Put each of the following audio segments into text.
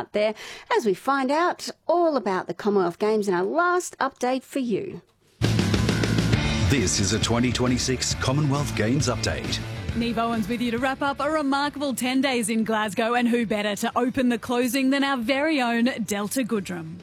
out there as we find out all about the Commonwealth Games in our last update for you. This is a 2026 Commonwealth Games update. Neve Owens with you to wrap up a remarkable 10 days in Glasgow, and who better to open the closing than our very own Delta Goodrum.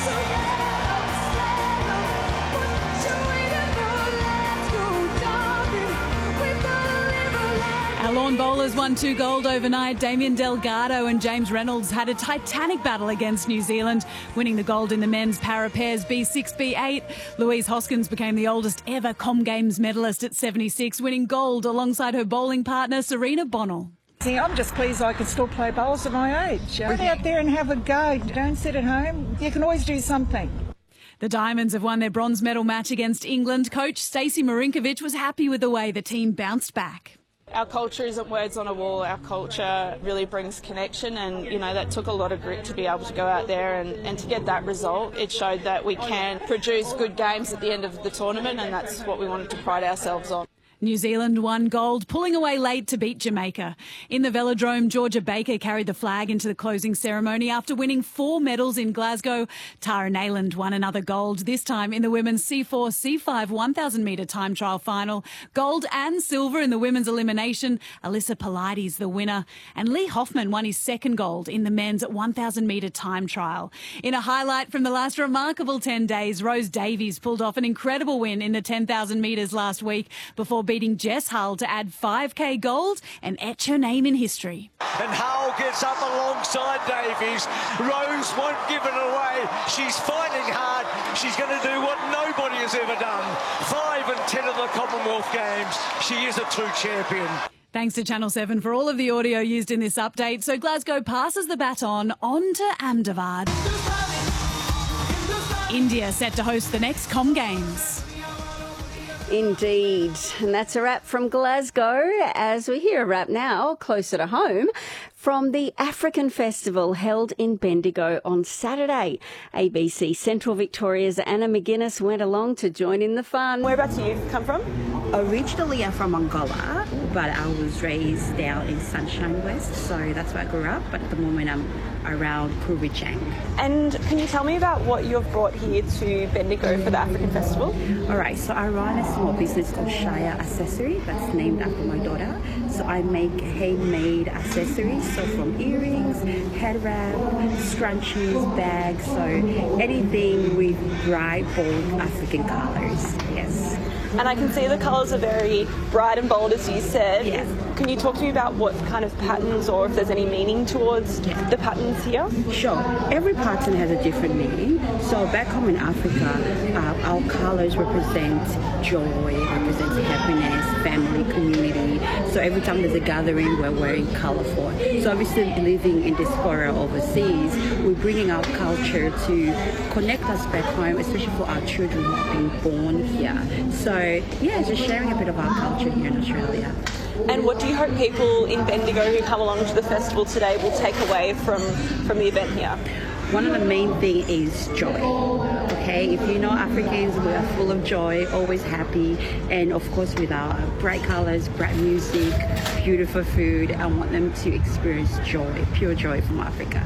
Our lawn bowlers won 2 gold overnight. Damien Delgado and James Reynolds had a titanic battle against New Zealand, winning the gold in the men's para pairs B6, B8. Louise Hoskins became the oldest ever Com Games medalist at 76, winning gold alongside her bowling partner Serena Bonnell. I'm just pleased I can still play bowls at my age. Get out there and have a go. Don't sit at home. You can always do something. The Diamonds have won their bronze medal match against England. Coach Stacey Marinkovic was happy with the way the team bounced back. Our culture isn't words on a wall. Our culture really brings connection, and that took a lot of grit to be able to go out there and to get that result. It showed that we can produce good games at the end of the tournament, and that's what we wanted to pride ourselves on. New Zealand won gold, pulling away late to beat Jamaica. In the Velodrome, Georgia Baker carried the flag into the closing ceremony after winning 4 medals in Glasgow. Tara Nayland won another gold, this time in the women's C4, C5 1,000 metre time trial final. Gold and silver in the women's elimination. Alyssa Pilates the winner. And Lee Hoffman won his 2nd gold in the men's 1,000 metre time trial. In a highlight from the last remarkable 10 days, Rose Davies pulled off an incredible win in the 10,000 metres last week before beating Jess Hull to add 5k gold and etch her name in history. And Hull gets up alongside Davies. Rose won't give it away. She's fighting hard. She's going to do what nobody has ever done. 5 and 10 of the Commonwealth Games. She is a true champion. Thanks to Channel 7 for all of the audio used in this update. So Glasgow passes the baton on to Ahmedabad. India set to host the next Com Games. Indeed. And that's a wrap from Glasgow, as we hear a wrap now, closer to home, from the African Festival held in Bendigo on Saturday. ABC Central Victoria's Anna McGuinness went along to join in the fun. Whereabouts do you come from? Originally I'm from Angola, but I was raised down in Sunshine West, so that's where I grew up, but at the moment I'm around Kurwijang. And can you tell me about what you've brought here to Bendigo for the African Festival? Alright, so I run a small business called Shire Accessory, that's named after my daughter. So I make handmade accessories, so from earrings, head wrap, scrunchies, bags, so anything with bright, bold African colours, yes. And I can see the colours are very bright and bold, as you said. Yes. Can you talk to me about what kind of patterns, or if there's any meaning towards the patterns here? Sure. Every pattern has a different meaning. So back home in Africa, our colours represent joy, represents happiness, family, community. So every time there's a gathering, we're wearing colourful. So obviously living in diaspora overseas, we're bringing our culture to connect us back home, especially for our children who have been born here. So yeah, just sharing a bit of our culture here in Australia. And what do you hope people in Bendigo who come along to the festival today will take away from the event here? One of the main things is joy. Okay, if you know Africans, we are full of joy, always happy, and of course with our bright colours, bright music, beautiful food. I want them to experience joy, pure joy from Africa.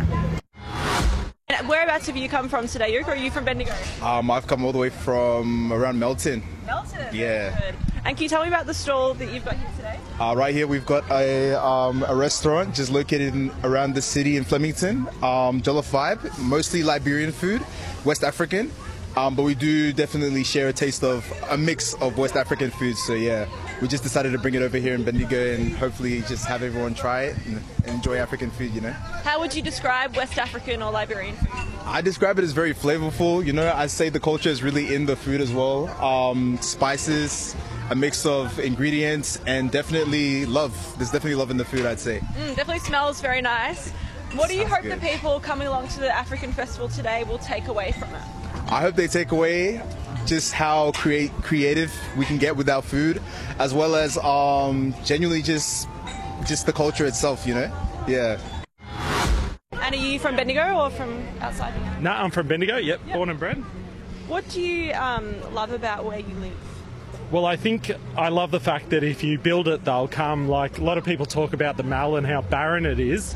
And whereabouts have you come from today, Luke, or are you from Bendigo? I've come all the way from around Melton. Melton? Yeah. Good. And can you tell me about the stall that you've got here today? Right here we've got a restaurant just located around the city in Flemington. Jollof Vibe, mostly Liberian food, West African. But we do definitely share a taste of a mix of West African food. So yeah, we just decided to bring it over here in Bendigo and hopefully just have everyone try it and enjoy African food, How would you describe West African or Liberian food? I describe it as very flavorful. I say the culture is really in the food as well. Spices, a mix of ingredients, and definitely love. There's definitely love in the food, I'd say. Definitely smells very nice. What do you hope the people coming along to the African Festival today will take away from it? I hope they take away just how creative we can get with our food, as well as genuinely just the culture itself, Yeah. And are you from Bendigo or from outside? No, I'm from Bendigo, yep. Born and bred. What do you love about where you live? Well, I think I love the fact that if you build it, they'll come. Like, a lot of people talk about the Mall and how barren it is,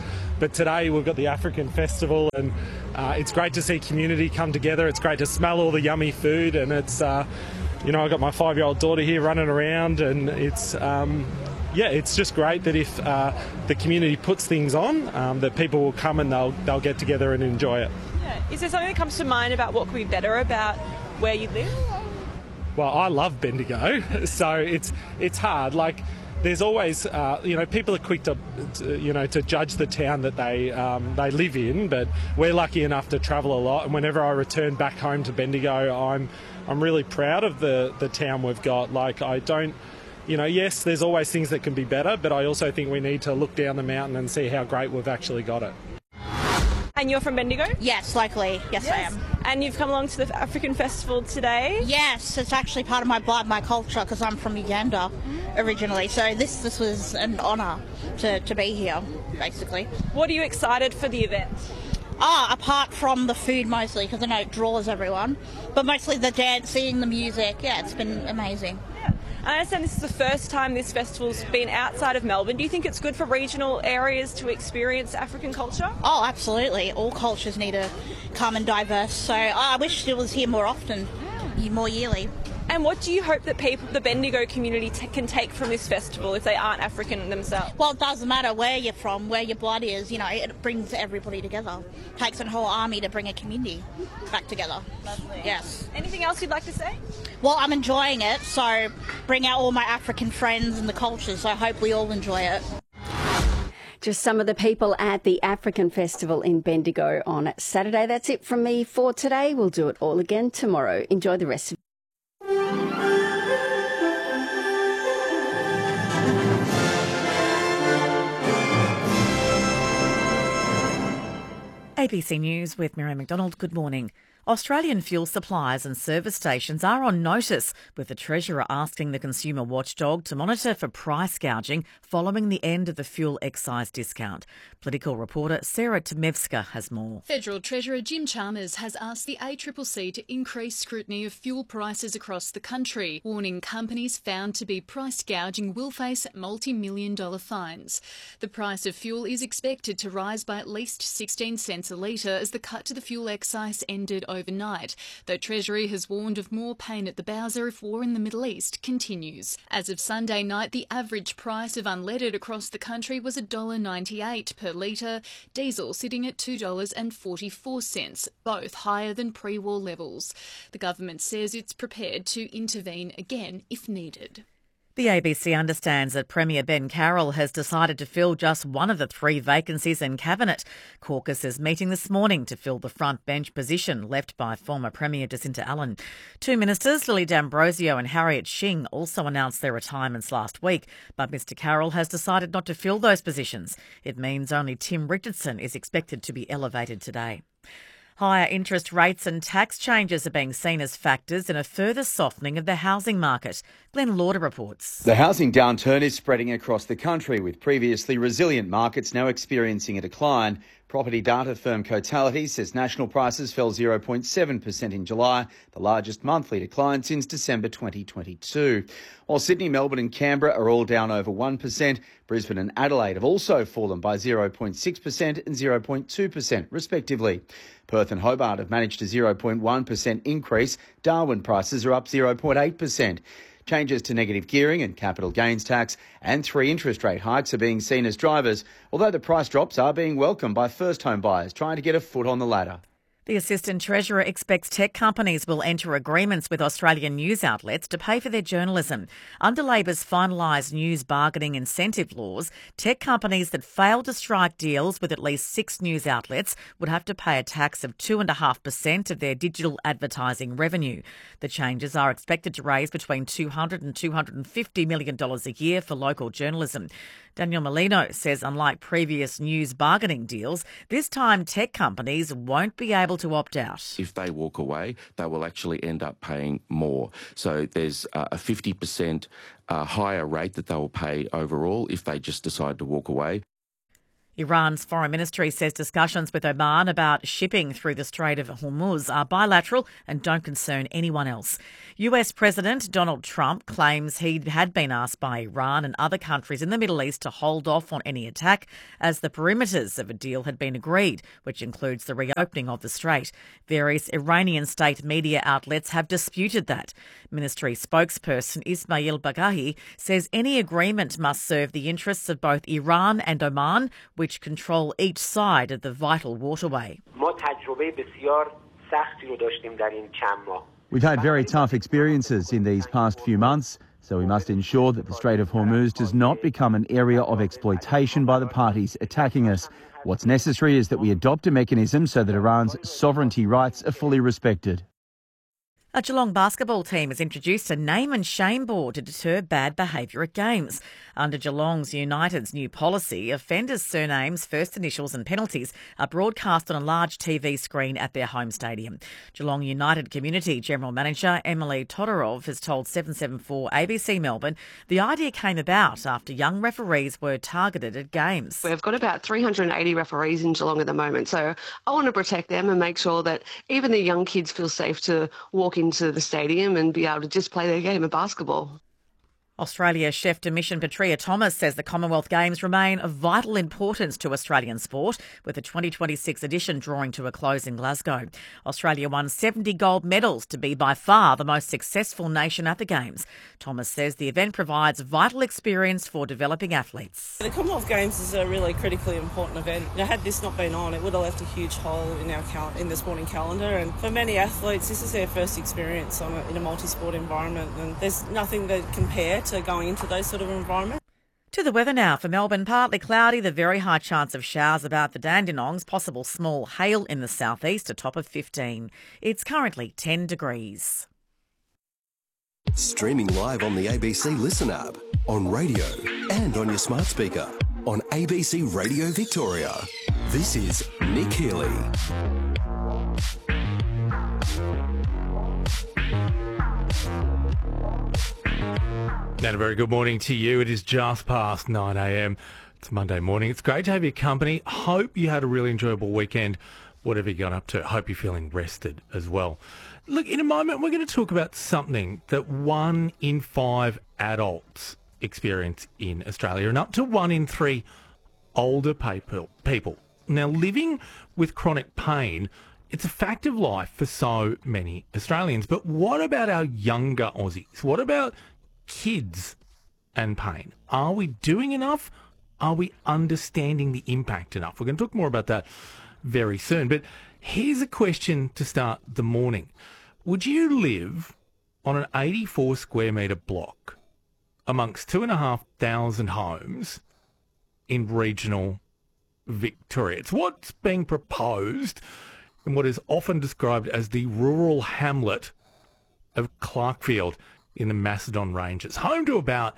But today we've got the African Festival, and it's great to see community come together. It's great to smell all the yummy food, and it's, I've got my 5-year-old daughter here running around, and it's just great that if the community puts things on, that people will come and they'll get together and enjoy it. Yeah. Is there something that comes to mind about what could be better about where you live? Well, I love Bendigo, so it's hard. Like, there's always, people are quick to judge the town that they live in, but we're lucky enough to travel a lot, and whenever I return back home to Bendigo, I'm really proud of the town we've got. Like, I don't. Yes, there's always things that can be better, but I also think we need to look down the mountain and see how great we've actually got it. And you're from Bendigo? Yes, locally. Yes, I am. And you've come along to the African Festival today? Yes, it's actually part of my blood, my culture, because I'm from Uganda originally. So this was an honour to be here, basically. What are you excited for the event? Apart from the food mostly, because I know it draws everyone, but mostly the dancing, the music. Yeah, it's been amazing. I understand this is the first time this festival's been outside of Melbourne. Do you think it's good for regional areas to experience African culture? Oh, absolutely. All cultures need to come and diverse. So I wish it was here more often, more yearly. And what do you hope that the Bendigo community can take from this festival if they aren't African themselves? Well, it doesn't matter where you're from, where your blood is, it brings everybody together. It takes a whole army to bring a community back together. Lovely. Yes. Anything else you'd like to say? Well, I'm enjoying it, so bring out all my African friends and the culture, so I hope we all enjoy it. Just some of the people at the African Festival in Bendigo on Saturday. That's it from me for today. We'll do it all again tomorrow. Enjoy the rest of ABC News with Miriam McDonald. Good morning. Australian fuel suppliers and service stations are on notice, with the Treasurer asking the consumer watchdog to monitor for price gouging following the end of the fuel excise discount. Political reporter Sarah Temevska has more. Federal Treasurer Jim Chalmers has asked the ACCC to increase scrutiny of fuel prices across the country, warning companies found to be price gouging will face multi-million-dollar fines. The price of fuel is expected to rise by at least 16 cents a litre as the cut to the fuel excise ended overnight, though Treasury has warned of more pain at the bowser if war in the Middle East continues. As of Sunday night, the average price of unleaded across the country was $1.98 per litre, diesel sitting at $2.44, both higher than pre-war levels. The government says it's prepared to intervene again if needed. The ABC understands that Premier Ben Carroll has decided to fill just one of the 3 vacancies in Cabinet. Caucus is meeting this morning to fill the front bench position left by former Premier Jacinta Allen. 2 ministers, Lily D'Ambrosio and Harriet Shing, also announced their retirements last week, but Mr Carroll has decided not to fill those positions. It means only Tim Richardson is expected to be elevated today. Higher interest rates and tax changes are being seen as factors in a further softening of the housing market. Glenn Lauder reports. The housing downturn is spreading across the country, with previously resilient markets now experiencing a decline. Property data firm Cotality says national prices fell 0.7% in July, the largest monthly decline since December 2022. While Sydney, Melbourne and Canberra are all down over 1%, Brisbane and Adelaide have also fallen by 0.6% and 0.2% respectively. Perth and Hobart have managed a 0.1% increase. Darwin prices are up 0.8%. Changes to negative gearing and capital gains tax and 3 interest rate hikes are being seen as drivers, although the price drops are being welcomed by first home buyers trying to get a foot on the ladder. The Assistant Treasurer expects tech companies will enter agreements with Australian news outlets to pay for their journalism. Under Labor's finalised news bargaining incentive laws, tech companies that fail to strike deals with at least 6 news outlets would have to pay a tax of 2.5% of their digital advertising revenue. The changes are expected to raise between $200 and $250 million a year for local journalism. Daniel Molino says unlike previous news bargaining deals, this time tech companies won't be able to opt out. If they walk away, they will actually end up paying more. So there's a 50% higher rate that they will pay overall if they just decide to walk away. Iran's foreign ministry says discussions with Oman about shipping through the Strait of Hormuz are bilateral and don't concern anyone else. US President Donald Trump claims he had been asked by Iran and other countries in the Middle East to hold off on any attack as the perimeters of a deal had been agreed, which includes the reopening of the strait. Various Iranian state media outlets have disputed that. Ministry spokesperson Ismail Bagahi says any agreement must serve the interests of both Iran and Oman, which control each side of the vital waterway. We've had very tough experiences in these past few months, so we must ensure that the Strait of Hormuz does not become an area of exploitation by the parties attacking us. What's necessary is that we adopt a mechanism so that Iran's sovereignty rights are fully respected. A Geelong basketball team has introduced a name and shame board to deter bad behaviour at games. Under Geelong's United's new policy, offenders' surnames, first initials and penalties are broadcast on a large TV screen at their home stadium. Geelong United Community General Manager Emily Todorov has told 774 ABC Melbourne the idea came about after young referees were targeted at games. We've got about 380 referees in Geelong at the moment, so I want to protect them and make sure that even the young kids feel safe to walk into the stadium and be able to just play their game of basketball. Australia chef de mission Petria Thomas says the Commonwealth Games remain of vital importance to Australian sport, with the 2026 edition drawing to a close in Glasgow. Australia won 70 gold medals to be by far the most successful nation at the Games. Thomas says the event provides vital experience for developing athletes. The Commonwealth Games is a really critically important event. Had this not been on, it would have left a huge hole in the sporting calendar. And for many athletes, this is their first experience in a multi-sport environment, and there's nothing that compare to going into those sort of environments. To the weather now. For Melbourne, partly cloudy, the very high chance of showers about the Dandenongs, possible small hail in the southeast, a top of 15. It's currently 10 degrees. Streaming live on the ABC Listen app, on radio and on your smart speaker, on ABC Radio Victoria. This is Nick Healy. And a very good morning to you. It is just past 9 a.m. It's Monday morning. It's great to have your company. Hope you had a really enjoyable weekend, whatever you got up to. Hope you're feeling rested as well. Look, in a moment, we're going to talk about something that 1 in 5 adults experience in Australia and up to 1 in 3 older people. Now, living with chronic pain, it's a fact of life for so many Australians. But what about our younger Aussies? What about kids and pain? Are we doing enough? Are we understanding the impact enough? We're going to talk more about that very soon. But here's a question to start the morning. Would you live on an 84 square metre block amongst 2,500 homes in regional Victoria? It's what's being proposed in what is often described as the rural hamlet of Clarkfield in the Macedon Ranges, home to about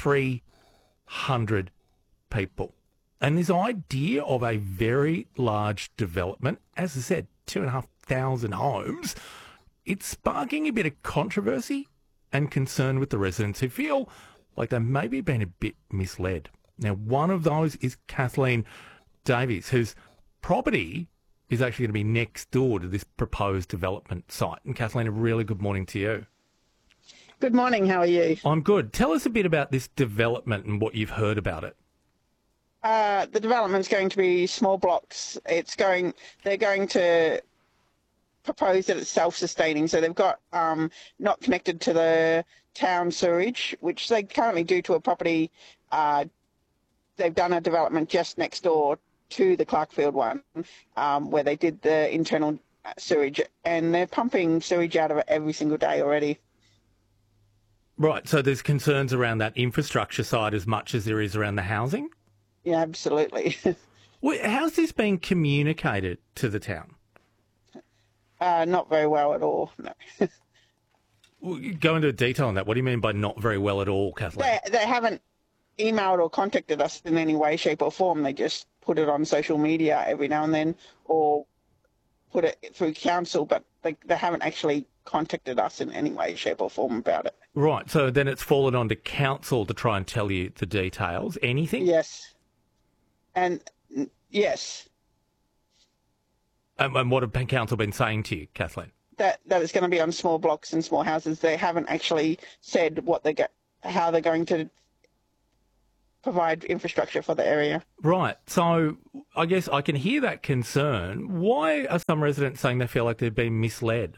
300 people. And this idea of a very large development, as I said, 2,500 homes, it's sparking a bit of controversy and concern with the residents who feel like they've maybe been a bit misled. Now, one of those is Kathleen Davies, whose property is actually going to be next door to this proposed development site. And Kathleen, a really good morning to you. Good morning. How are you? I'm good. Tell us a bit about this development and what you've heard about it. The development's going to be small blocks. They're going to propose that it's self-sustaining. So they've got not connected to the town sewage, which they currently do to a property. They've done a development just next door to the Clarkfield one, where they did the internal sewage, and they're pumping sewage out of it every single day already. Right, so there's concerns around that infrastructure side as much as there is around the housing? Yeah, absolutely. Well, how's this being communicated to the town? Not very well at all, no. Well, go into detail on that. What do you mean by not very well at all, Kathleen? They haven't emailed or contacted us in any way, shape or form. They just put it on social media every now and then or put it through council, but they haven't actually contacted us in any way, shape or form about it. Right, so then it's fallen onto council to try and tell you the details. Anything? Yes. And Yes. And what have council been saying to you, Kathleen? That it's going to be on small blocks and small houses. They haven't actually said how they're going to provide infrastructure for the area. Right. So I guess I can hear that concern. Why are some residents saying they feel like they've been misled?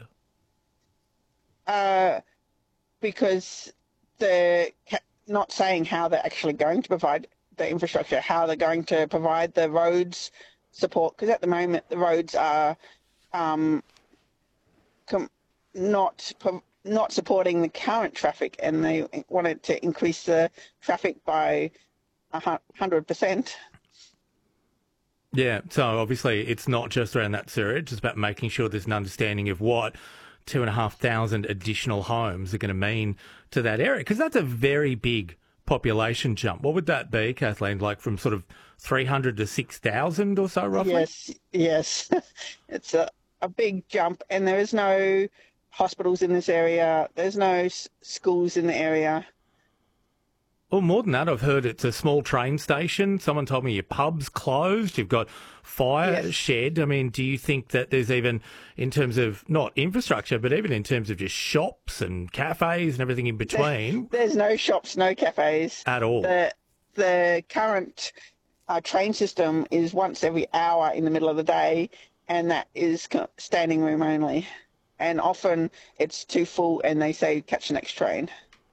Because they're not saying how they're actually going to provide the infrastructure, how they're going to provide the roads support. Because at the moment the roads are not supporting the current traffic, and they wanted to increase the traffic by 100%. Yeah, so obviously it's not just around that sewerage, it's about making sure there's an understanding of what 2,500 additional homes are going to mean to that area, because that's a very big population jump. What would that be, Kathleen, like from sort of 300 to 6,000 or so roughly? Yes. It's a big jump, and there is no hospitals in this area, there's no schools in the area. Well, more than that, I've heard it's a small train station. Someone told me your pub's closed. You've got fire shed. I mean, do you think that there's even, in terms of not infrastructure, but even in terms of just shops and cafes and everything in between? There's no shops, no cafes. At all. The current train system is once every hour in the middle of the day, and that is standing room only. And often it's too full and they say catch the next train.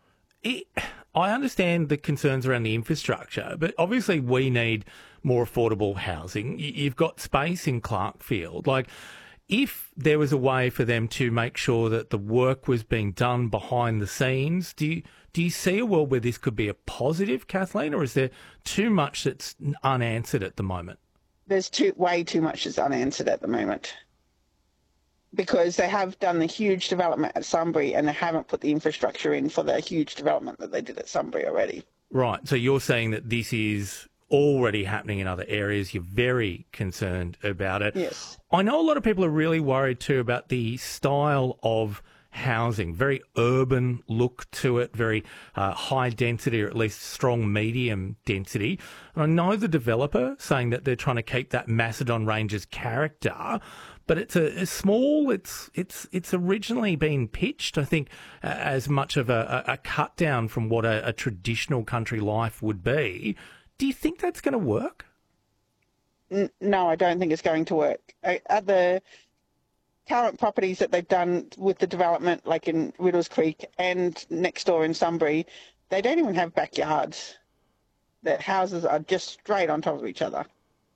I understand the concerns around the infrastructure, but obviously we need more affordable housing. You've got space in Clarkfield. Like, if there was a way for them to make sure that the work was being done behind the scenes, do you see a world where this could be a positive, Kathleen, or is there too much that's unanswered at the moment? There's way too much that's unanswered at the moment, because they have done the huge development at Sunbury and they haven't put the infrastructure in for the huge development that they did at Sunbury already. Right. So you're saying that this is already happening in other areas. You're very concerned about it. Yes. I know a lot of people are really worried too about the style of housing, very urban look to it, very high density, or at least strong medium density. And I know the developer saying that they're trying to keep that Macedon Ranges character, but it's a small. It's originally been pitched, I think, as much of a cut down from what a traditional country life would be. Do you think that's going to work? No, I don't think it's going to work. At the current properties that they've done with the development, like in Riddles Creek and next door in Sunbury, they don't even have backyards. The houses are just straight on top of each other.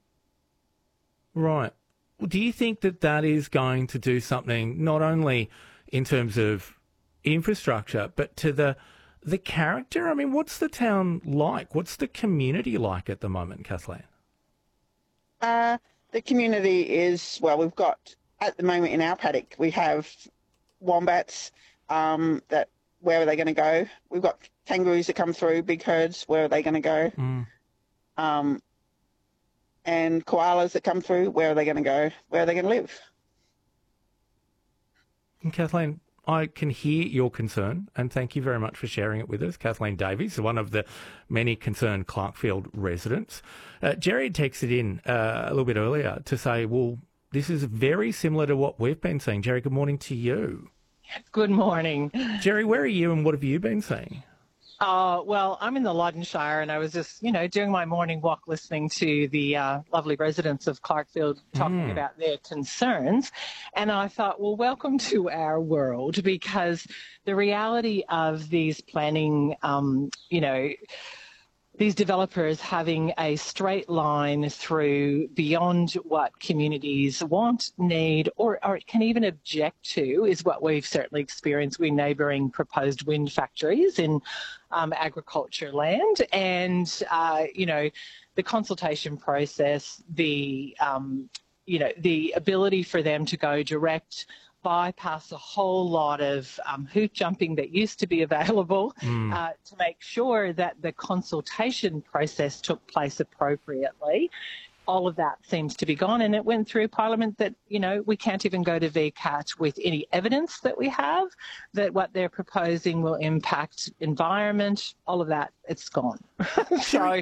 Right. Do you think that that is going to do something not only in terms of infrastructure, but to the character? I mean, what's the town like? What's the community like at the moment, Kathleen? The community is, well, we've got, at the moment in our paddock, we have wombats, that where are they going to go? We've got kangaroos that come through, big herds, where are they going to go? And koalas that come through, where are they going to go? Where are they going to live? And Kathleen, I can hear your concern, and thank you very much for sharing it with us. Kathleen Davies, one of the many concerned Clarkfield residents. Jerry had texted in a little bit earlier to say, well, this is very similar to what we've been seeing. Jerry, good morning to you. Good morning. Jerry, where are you and what have you been seeing? Well, I'm in the Loddon Shire, and I was just, doing my morning walk listening to the lovely residents of Clarkfield talking about their concerns. And I thought, well, welcome to our world, because the reality of these planning, these developers having a straight line through beyond what communities want, need, or can even object to is what we've certainly experienced with neighbouring proposed wind factories in agriculture land. And, the consultation process, the ability for them to go direct, bypass a whole lot of hoop jumping that used to be available to make sure that the consultation process took place appropriately. All of that seems to be gone, and it went through Parliament that, we can't even go to VCAT with any evidence that we have that what they're proposing will impact environment, all of that, it's gone. So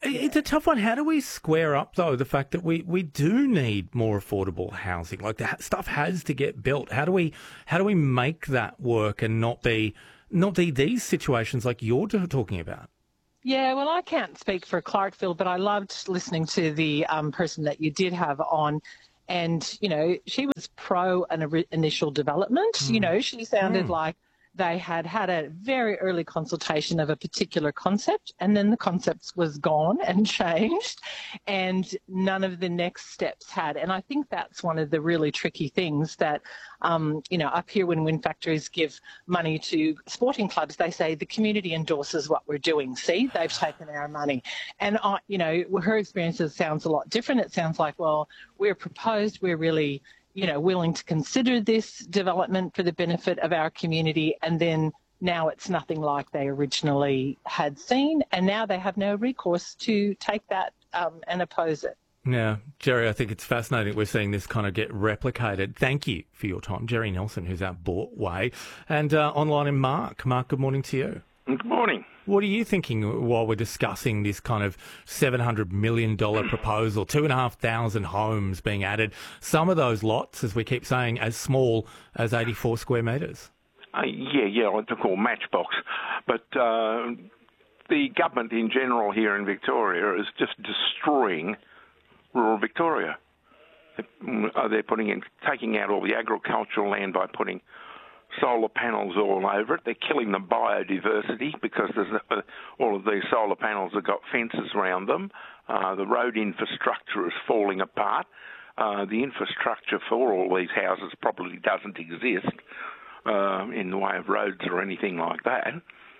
It's a tough one. How do we square up, though, the fact that we do need more affordable housing? Like, that stuff has to get built. How do we make that work and not be these situations like you're talking about? Yeah, well, I can't speak for Clarkville, but I loved listening to the person that you did have on. And, you know, she was pro an initial development. You know, she sounded like they had a very early consultation of a particular concept, and then the concept was gone and changed, and none of the next steps had. And I think that's one of the really tricky things that, you know, up here when wind factories give money to sporting clubs, they say the community endorses what we're doing. See, they've taken our money. And, you know, her experiences sounds a lot different. It sounds like, well, we're really, you know, willing to consider this development for the benefit of our community, and then now it's nothing like they originally had seen, and now they have no recourse to take that and oppose it. Yeah, Jerry, I think it's fascinating we're seeing this kind of get replicated. Thank you for your time. Jerry Nelson, who's out Bort Way, and online in Mark. Mark, good morning to you. Good morning. What are you thinking while we're discussing this kind of $700 million proposal, 2,500 homes being added, some of those lots, as we keep saying, as small as 84 square metres? Yeah, I to call Matchbox. But the government in general here in Victoria is just destroying rural Victoria. They're taking out all the agricultural land by putting solar panels all over it. They're killing the biodiversity because all of these solar panels have got fences around them. The road infrastructure is falling apart. The infrastructure for all these houses probably doesn't exist in the way of roads or anything like that.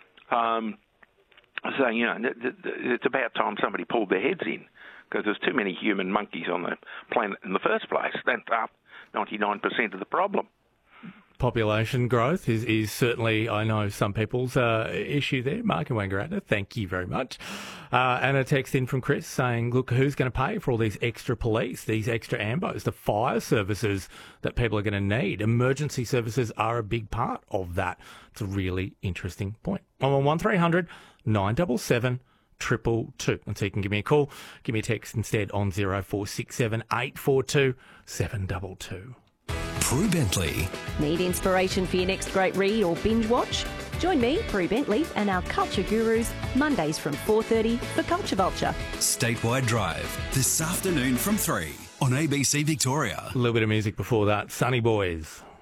So, you know, it's about time somebody pulled their heads in, because there's too many human monkeys on the planet in the first place. That's 99% of the problem. Population growth is certainly, I know, some people's issue there. Mark and Wangaratta, thank you very much. And a text in from Chris saying, look, who's going to pay for all these extra police, these extra AMBOs, the fire services that people are going to need? Emergency services are a big part of that. It's a really interesting point. I'm on 1300 977 222. And so you can give me a call, give me a text instead on 0467 842 722. Prue Bentley. Need inspiration for your next great read or binge watch? Join me, Prue Bentley, and our culture gurus Mondays from 4:30 for Culture Vulture. Statewide Drive, this afternoon from 3 on ABC Victoria. A little bit of music before that. Sunny Boys.